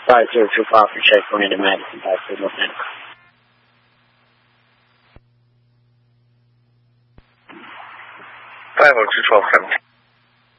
5025 for check going into Madison, Passport North End. 50212,